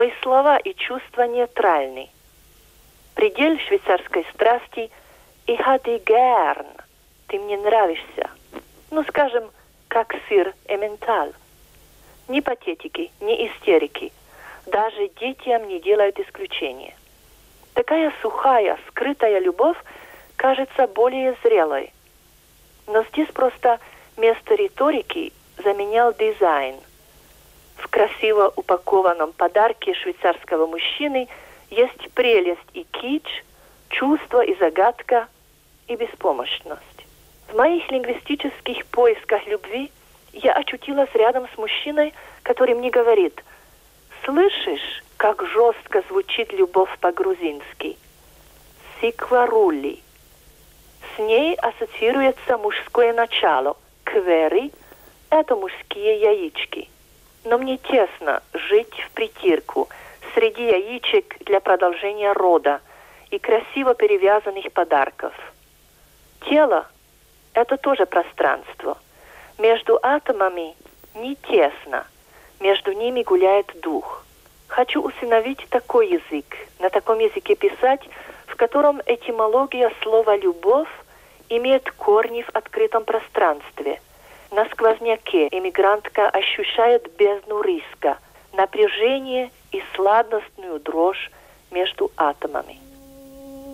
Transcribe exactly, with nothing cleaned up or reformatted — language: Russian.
И слова и чувства нейтральны. Предель швейцарской страсти «Ich habe dich gern» – «ты мне нравишься». Ну, скажем, как сыр эмменталь. Ни патетики, ни истерики. Даже детям не делают исключения. Такая сухая, скрытая любовь кажется более зрелой. Но здесь просто место риторики заменял дизайн. В красиво упакованном подарке швейцарского мужчины есть прелесть и кич, чувство и загадка, и беспомощность. В моих лингвистических поисках любви я очутилась рядом с мужчиной, который мне говорит: «Слышишь, как жестко звучит любовь по-грузински? Сикварули». С ней ассоциируется мужское начало. Квери – это мужские яички. Но мне тесно жить в притирку среди яичек для продолжения рода и красиво перевязанных подарков. Тело – это тоже пространство. Между атомами не тесно, между ними гуляет дух. Хочу усыновить такой язык, на таком языке писать, в котором этимология слова «любовь» имеет корни в открытом пространстве. На сквозняке эмигрантка ощущает бездну риска, напряжение и сладостную дрожь между атомами.